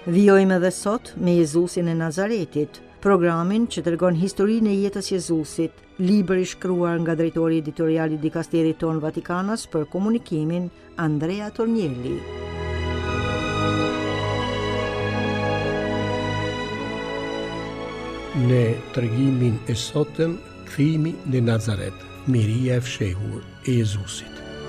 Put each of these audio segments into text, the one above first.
Vijojmë edhe sot me Jezusin e Nazaretit, programin që tregon historinë e jetës Jezusit, libër i shkruar nga drejtori editorial i dikasterit ton Vatikanas për komunikimin Andrea Tornielli. Në tregimin e sotëm, kthimi në Nazaret, miria e fshehur e Jezusit.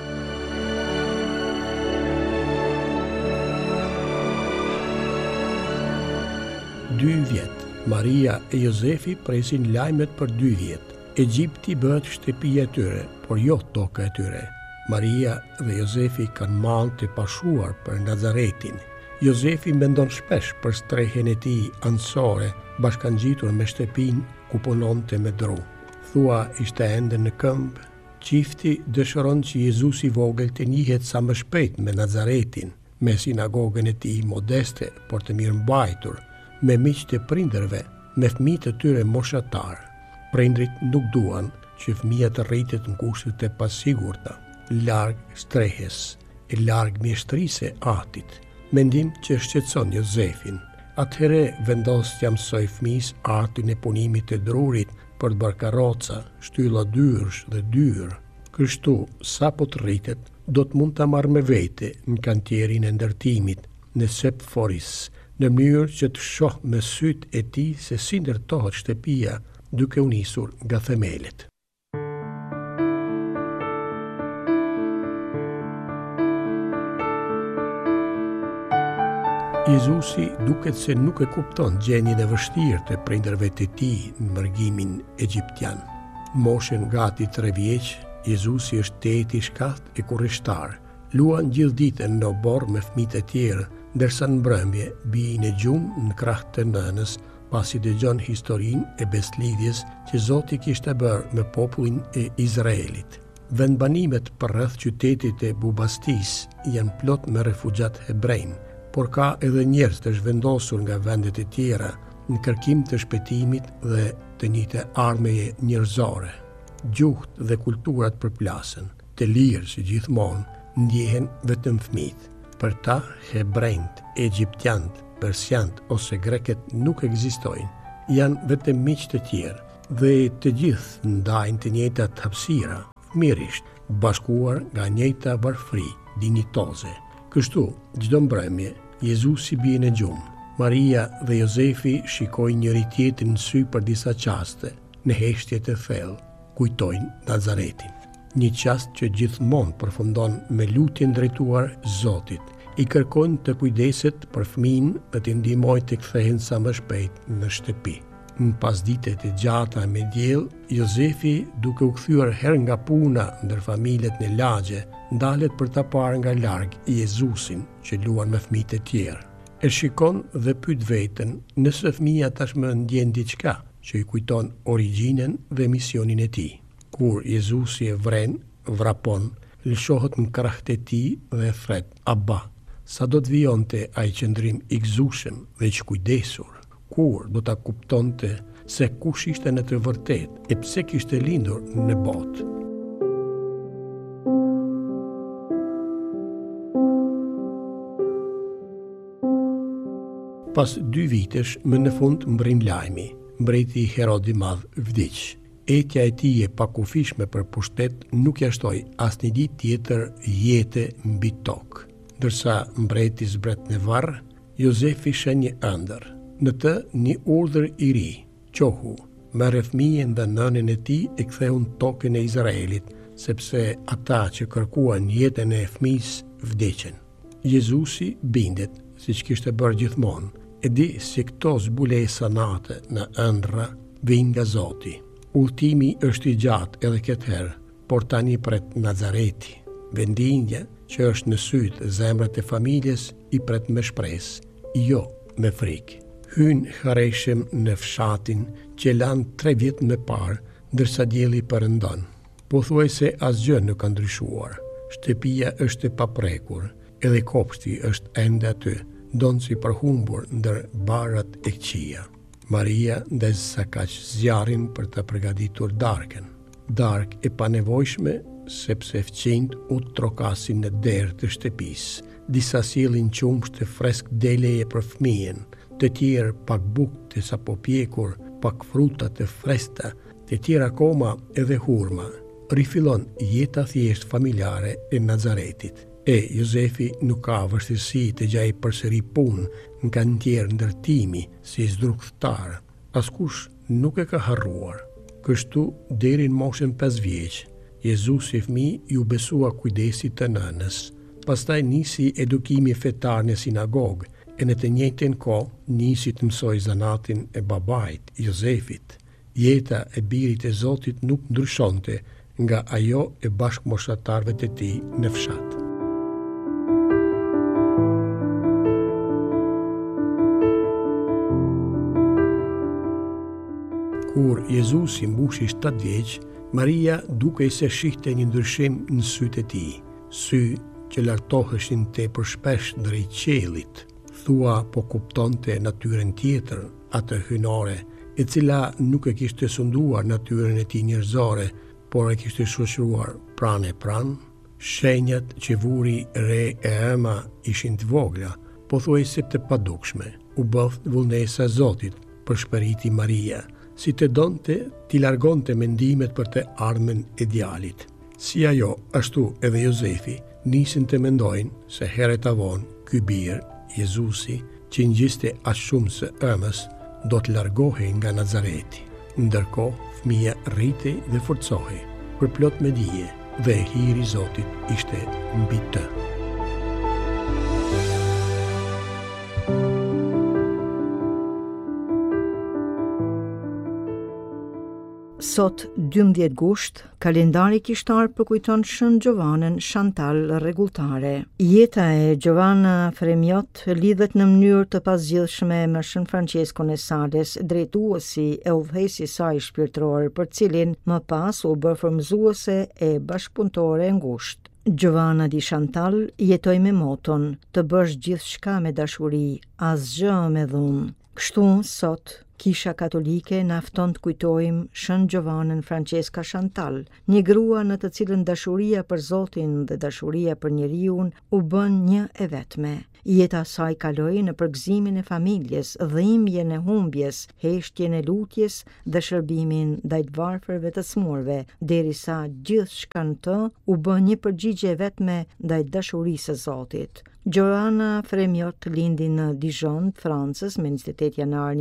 2 vjet. Maria e Jozefi presin lajmet për 2 vjet. Egjipti bëhet shtëpia e tyre, por jo toka e tyre. Maria dhe Jozefi kanë mall të pashuar për Nazaretin. Jozefi mendon shpesh për strehen e tij anësore, bashkangjitur me shtëpinë ku punonte me dru. Thua ishte ende në këmbë. Çifti dëshiron që Jezusi i vogël të njihet sa më shpejt me Nazaretin, me sinagogën e tij modeste, por të mirëmbajtur, me miqtë e prindërve, me fëmijët e tyre moshatar. Prindrit nuk duan që fëmia të rritet në kushte të pasigurta, larg strehes, e larg mjeshtrisë e atit. Mendim që shqetëson Jozefin. Atëherë vendos t'ia mësoj fëmijës artin e punimit të drurit për të bërë karroca, shtylla dyrsh dhe dyrë. Kështu, sa po të rritet, do të mund ta marrë me vete në kantierin e ndërtimit, në Sepphoris, në mënyrë që të shoh me sytë e tij se si ndërtohet shtëpia duke u nisur nga themelet. Jezusi duket se nuk e kupton gjendjen e vështirë të prindërve të tij në mërgimin egjiptian. Moshën gati 3 vjeç, Jezusi është teti i shkath e kurrishtar. Luan gjithë ditën në oborr me fëmijët e tjerë, ndërsa në mbrëmje bij në gjumë në krah të nënës, pasi dëgjon historinë e beslidhjes që Zoti kishte bërë me popullin e Izraelit. Vendbanimet përreth qytetit e Bubastis janë plot me refugjat hebrejnë, por ka edhe njerëz të zhvendosur nga vendet e tjera në kërkim të shpëtimit dhe të njëjtë armeje njerëzore. Gjuhët dhe kulturat përplasen, të lirë që gjithmonë ndjehen vetëm fëmijët. Për ta, hebrejt, egjiptiant, persiant ose greket nuk ekzistojnë, janë vetëm miq të tjerë dhe të gjithë ndajnë të njëjtat hapësira, fëmijërisht, bashkuar nga njëjta varfëri dinjitoze. Kështu, çdo mbrëmje, Jezusi bie në gjumë. Maria dhe Jozefi shikojnë njëri tjetrin në sy për disa qaste, në heshtje të thellë, kujtojnë Nazaretin. Një qast që gjithmonë përfundon me lutje drejtuar Zotit. I kërkojnë të kujdeset për fëmijën dhe të ndihmojë të kthehen sa më shpejt në shtëpi. Në pasditet e gjata me diell, Jozefi, duke u kthyer herë nga puna ndër familjet në lagje, ndalet për ta parë nga larg Jezusin që luan me fëmijët e tjerë. E shikon dhe pyet veten nëse fëmia tashmë ndjen diçka që i kujton origjinën dhe misionin e tij. Kur Jezusi e vren, vrapon, lëshohet në krahët e tij dhe e thret: Abba. Sa do të vijonte ai qëndrim i gëzueshëm dhe i kujdesur, kur do ta kuptonte se kush ishte në të vërtetë e pse kishte lindur në botë. Pas 2 vitesh, më në fund mbrin lajmi, mbreti Herodi i Madh vdiq. Etja e tij e pakufishme për pushtet nuk ja shtoi asnjë ditë tjetër jete mbi tokë. Ndërsa mbreti zbret në varr, Jozefi shen një ëndër. Në të një urdhër i ri, qohu, merre fëmijën dhe nënën e tij e ktheu në tokën e Izraelit, sepse ata që kërkuan jetën e fëmijës vdeqën. Jezusi bindet, siç kishte bërë gjithmonë, e di se këto zbulesa nate në ëndra vijnë nga Zoti. Udhëtimi është i gjatë edhe këtë herë, por tani pret Nazareti. Vendinja që është në sytë zemrat e familjes i pret me shpresë, jo me frikë. Hyn harreshëm në fshatin që lan 3 vjet më parë, ndërsa dielli perëndon. Pothuajse asgjë nuk ka ndryshuar. Shtëpia është e paprekur, edhe kopshti është ende aty, donci përhumbur ndër barat e këqija. Maria ndez sa kaq zjarrin për të përgatitur darkën. Darkë e panevojshme sepse fëqinjt u trokasin në derë të shtëpisë. Disa sjellin qumsht të fresk deleje për fëmijën, të tjerë pak bukë të sapo pjekur, pak fruta të freskta, të tjerë akoma edhe hurma. Rifillon jeta thjesht familjare e Nazaretit. E Jozefi nuk ka vështirësi të gjaj përsëri punë në kantierë ndërtimi si zdruktar. Askush nuk e ka harruar. Kështu deri në moshën 5 vjeç, Jezusi fëmijë ju besua kujdesit të nënës. Pastaj nisi edukimi fetar në sinagogë e në të njëjtën kohë nisi të mësoj zanatin e babait, Jozefit. Jeta e birit e Zotit nuk ndryshonte nga ajo e bashkëmoshatarëve të tij në fshat. Kur Jezusi mbushi 7 vjeç, Maria dukej se shihte një ndryshim në sytë e tij, sy që lartoheshin tepër shpesh drejt qiellit. Thua po kuptonte natyrën tjetër, atë hynore, e cila nuk e kishte sunduar natyrën e tij njerëzore, por e kishte shoqëruar pranë e pranë. Shenjat që vuri re e ema ishin të vogla, pothuajse të padukshme. U bëft vullnesa e Zotit, përshpëriti Maria, si të donte t'i largonte mendimet për të ardhmen e djalit. Si ajo, ashtu edhe Jozefi, nisin të mendojnë se herët avon ky bir, Jezusi, që ngjiste aq shumë së ëmës, do të largohej nga Nazareti. Ndërkohë, fëmia rritej dhe forcohej, përplot me dije, dhe hiri i Zotit ishte mbi të. Sot, 12 gusht, kalendari kishtar përkujton Shën Gjovanën Chantal rregulltare. Jeta e Giovanna Fremiot lidhet në mënyrë të pasgjithshme me Shën Franceskon e Sales, drejtuesi e udhëheqësit i saj shpirtëror, për cilin më pas u bë frymëzuese e bashkëpunëtore e ngushtë. Giovanna di Chantal jetoi me moton të bësh gjithçka me dashuri, asgjë me dhunë. Kështu sot Kisha Katolike na fton të kujtojmë Shën Giovannën Francesca Chantal, një grua në të cilën dashuria për Zotin dhe dashuria për njeriun u bën një e vetme. Jeta saj kaloi në përgëzimin e familjes, dhimbjen e humbjes, heshtjen e lutjes dhe shërbimin ndaj të varfërve të smurve, derisa gjithçka në të u bën një përgjigje e vetme ndaj dashurisë së Zotit. Giovanna Fremiot lindi në Dijon, Francës, me 28 janar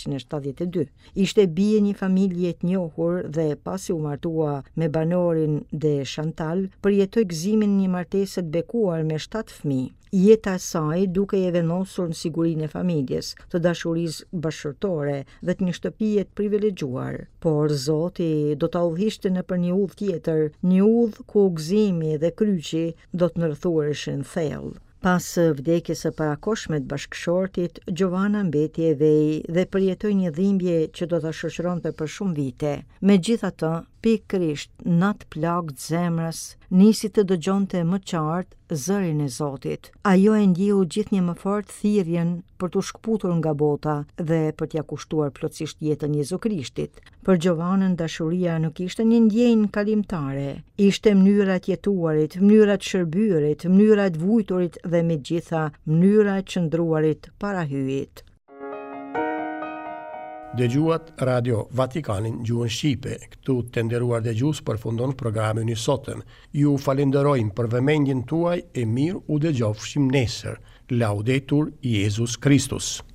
1572. Ishte bie një familje të njohur dhe pasi u martua me banorin de Chantal, përjetoi gëzimin një martese të bekuar me 7 fëmijë. Jeta e saj duke e vendosur në sigurinë e familjes, të dashurisë bashkëtorë dhe të një shtëpie të privilegjuar. Por Zoti do ta udhëhiqte nëpër një udhë tjetër, një udhë ku gëzimi dhe kryqi do të ndërthuareshin thellë. Pas vdekjes së parakoshme të bashkëshortit, Giovanna mbeti e vej dhe përjetoi një dhimbje që do ta shoqëronte për shumë vite. Megjithatë, pikërisht në atë plagë të zemrës, nisi të dëgjonte më qartë zërin e Zotit. Ajo e ndjeu gjithnjë më fort thirrjen për t'u shkputur nga bota dhe për t'ia kushtuar plotësisht jetën Jezu Krishtit. Për Giovannën dashuria nuk ishte një ndjenjë kalimtare, ishte mënyra e jetuarit, mënyra e shërbyerit, mënyra e vujturit dhe megjitha mënyra e qëndruarit para hyjit. Dëgjuat Radio Vatikanin gjuhën Shqipe. Këtu të nderuar dëgjues përfundon programin i sotëm. Ju falenderojmë për vëmendjen tuaj e mirë u dëgjofshim nesër. Laudetur Jesus Christus.